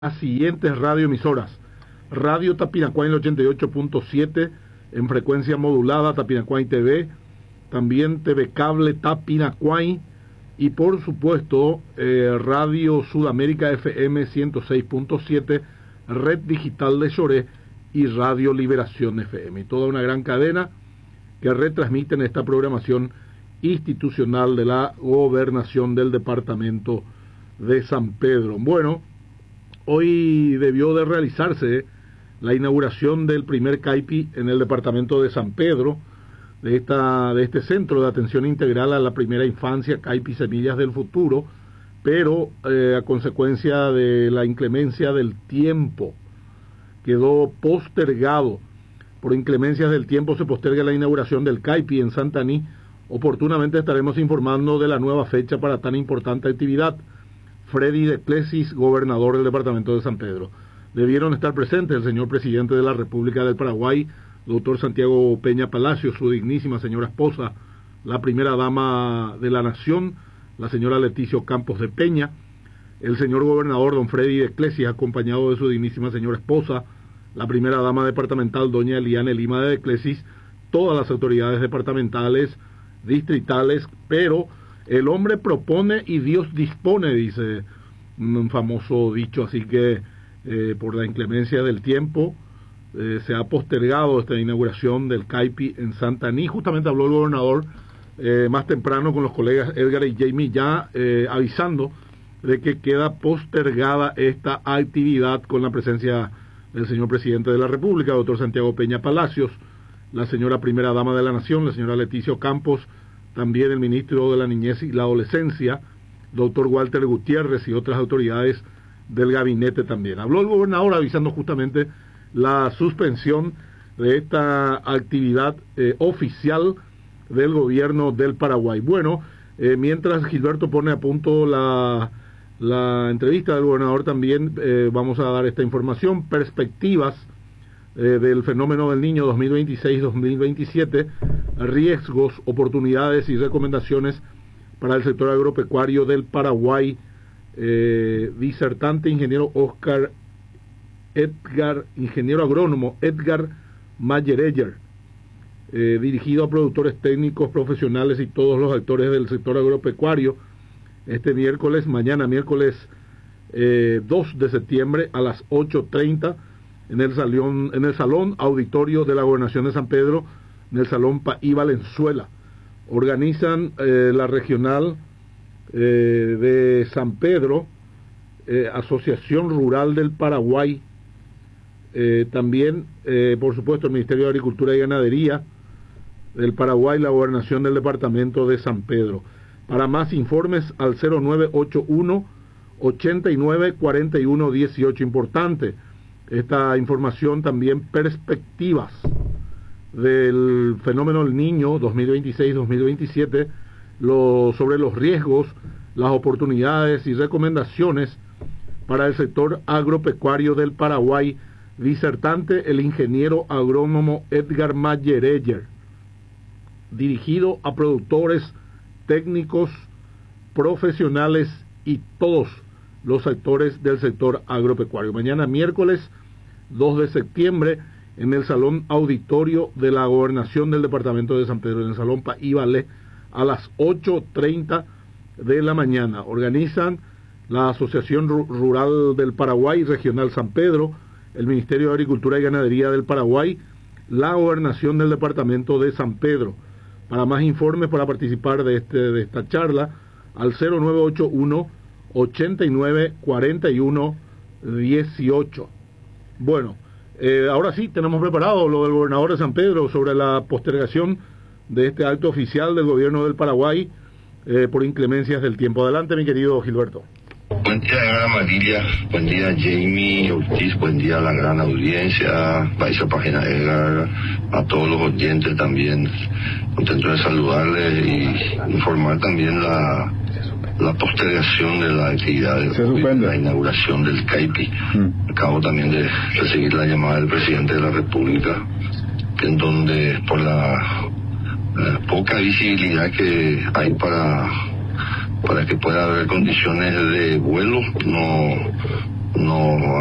las siguientes radioemisoras: Radio Tapiracuay en el 88.7 en frecuencia modulada, Tapiracuay TV, también TV Cable Tapiracuay y por supuesto Radio Sudamérica FM 106.7, Red Digital de Choré y Radio Liberación FM, y toda una gran cadena que retransmiten esta programación institucional de la Gobernación del Departamento de San Pedro. Bueno, hoy debió de realizarse la inauguración del primer CAIPI en el departamento de San Pedro, de este centro de atención integral a la primera infancia, CAIPI Semillas del Futuro, pero a consecuencia de la inclemencia del tiempo quedó postergado. Por inclemencias del tiempo se posterga la inauguración del CAIPI en Santaní. Oportunamente estaremos informando de la nueva fecha para tan importante actividad. Freddy de Clesis, gobernador del departamento de San Pedro. Debieron estar presentes el señor presidente de la República del Paraguay, doctor Santiago Peña Palacios, su dignísima señora esposa, la primera dama de la nación, la señora Leticia Campos de Peña, el señor gobernador don Freddy de Clesis, acompañado de su dignísima señora esposa, la primera dama departamental doña Eliane Lima de Clesis, todas las autoridades departamentales, distritales, pero el hombre propone y Dios dispone, dice un famoso dicho, así que por la inclemencia del tiempo se ha postergado esta inauguración del CAIPI en Santaní. Justamente habló el gobernador más temprano con los colegas Edgar y Jamie ya avisando de que queda postergada esta actividad con la presencia del señor presidente de la República, doctor Santiago Peña Palacios, la señora primera dama de la nación, la señora Leticia Campos, también el ministro de la Niñez y la Adolescencia, doctor Walter Gutiérrez, y otras autoridades del gabinete también. Habló el gobernador avisando justamente la suspensión de esta actividad oficial del gobierno del Paraguay. Bueno, mientras Gilberto pone a punto la entrevista del gobernador, también vamos a dar esta información: perspectivas del fenómeno del niño 2026-2027, riesgos, oportunidades y recomendaciones para el sector agropecuario del Paraguay. Disertante ingeniero ingeniero agrónomo Edgar Mayereyer, dirigido a productores técnicos, profesionales y todos los actores del sector agropecuario, mañana miércoles 2 de septiembre a las 8:30 en el salón auditorio de la Gobernación de San Pedro, en el Salón Paí Valenzuela. Organizan la regional de San Pedro, Asociación Rural del Paraguay, también por supuesto el Ministerio de Agricultura y Ganadería del Paraguay, la Gobernación del Departamento de San Pedro. Para más informes al 0981 89 41 18. Importante esta información también: perspectivas del fenómeno del niño 2026-2027, sobre los riesgos, las oportunidades y recomendaciones para el sector agropecuario del Paraguay. Disertante el ingeniero agrónomo Edgar Mayereyer, dirigido a productores, técnicos, profesionales y todos los sectores del sector agropecuario. Mañana miércoles 2 de septiembre en el Salón Auditorio de la Gobernación del Departamento de San Pedro, en el Salón Paí Valé, a las 8:30 de la mañana. Organizan la Asociación Rural del Paraguay, Regional San Pedro, el Ministerio de Agricultura y Ganadería del Paraguay, la Gobernación del Departamento de San Pedro. Para más informes, para participar de esta charla, al 0981 89 41 18. Bueno, ahora sí tenemos preparado lo del gobernador de San Pedro sobre la postergación de este acto oficial del gobierno del Paraguay por inclemencias del tiempo. Adelante, mi querido Gilberto. Buen día, Edgar Amarilla, buen día, Jamie Ortiz, buen día a la gran audiencia, Paisa Página Edgar, a todos los oyentes también. Contento de saludarles y informar también la postergación de la actividad de la inauguración del CAIPI. Acabo también de recibir la llamada del presidente de la República, en donde por la poca visibilidad que hay para que pueda haber condiciones de vuelo, no